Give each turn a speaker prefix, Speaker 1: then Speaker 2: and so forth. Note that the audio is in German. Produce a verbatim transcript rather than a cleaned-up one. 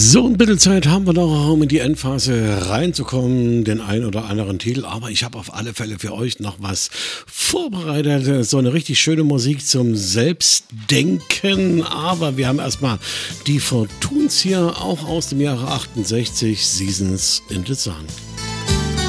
Speaker 1: So ein bisschen Zeit haben wir noch, um in die Endphase reinzukommen, den einen oder anderen Titel. Aber ich habe auf alle Fälle für euch noch was vorbereitet. So eine richtig schöne Musik zum Selbstdenken. Aber wir haben erstmal die Fortuns hier, auch aus dem Jahre achtundsechzig, Seasons in the Sun.